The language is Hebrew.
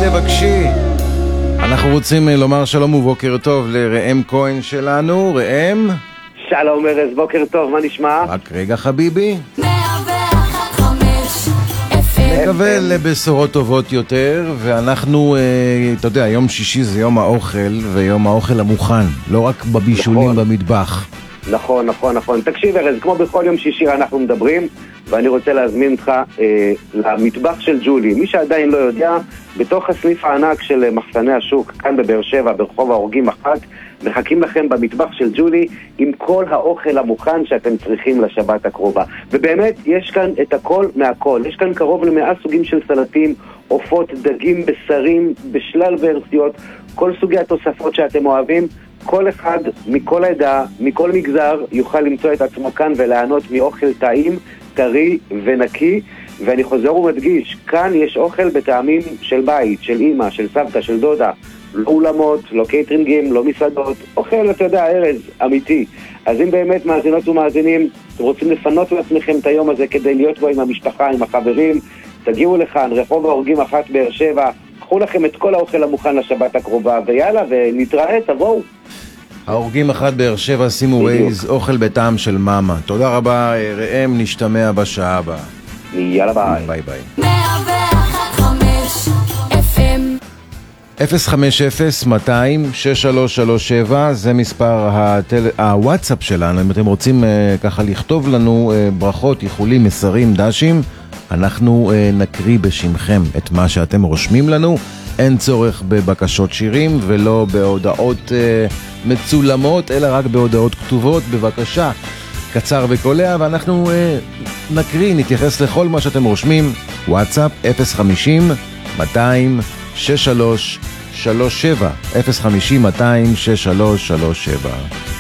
תבקשי. אנחנו רוצים לומר שלום ובוקר טוב לראם כהן שלנו. ראם? שלום ארז, בוקר טוב, מה נשמע? רק רגע חביבי. נקווה לבשורות טובות יותר, ואנחנו, אתה יודע, יום שישי זה יום האוכל, ויום האוכל המוכן, לא רק בבישולים במטבח. נכון. תקשיב ארז, כמו בכל יום שישי אנחנו מדברים, ואני רוצה להזמין אותך למטבח של ג'ולי. מי שעדיין לא יודע, בתוך הסניף הענק של מחסני השוק, כאן בבאר שבע, ברחוב ההורגים 1, מחכים לכם במטבח של ג'ולי עם כל האוכל המוכן שאתם צריכים לשבת הקרובה. ובאמת, יש כאן את הכל מהכל. יש כאן קרוב ל100 סוגים של סלטים, עופות, דגים, בשרים, בשלל ורסיות, כל סוגי התוספות שאתם אוהבים. כל אחד מכל עדה, מכל מגזר, יוכל למצוא את עצמו כאן ולענות מאוכל טעים, טרי ונקי. ואני חוזר ומדגיש, כאן יש אוכל בטעמים של בית, של אמא, של סבתא, של דודה. לא אולמות, לא קייטרינגים, לא מסעדות, אוכל, אתה יודע, ארז, אמיתי. אז אם באמת מאזינות ומאזינים, אתם רוצים לפנות לעצמכם את היום הזה כדי להיות בו עם המשפחה, עם החברים, תגיעו לכאן, רחוב ההורגים 1 באר שבע, קחו לכם את כל האוכל המוכן לשבת הקרובה, ויאללה, ונתראה, תבואו. ההורגים 1 באר שבע, שימו ווייז, אוכל בטעם של מאמה. תודה רבה, ראם, נשתמע בשעה הבאה. יאללה, ביי. ביי ביי. 050-200-6337 זה מספר הוואטסאפ שלנו. אם אתם רוצים ככה לכתוב לנו ברכות, איחולים, מסרים, דשים, אנחנו נקריא בשמכם את מה שאתם רושמים לנו. אין צורך בבקשות שירים ולא בהודעות מצולמות, אלא רק בהודעות כתובות. בבקשה, קצר וקולע, ואנחנו נקריא, נתייחס לכל מה שאתם רושמים. וואטסאפ 050-200-6337 050-200-6337.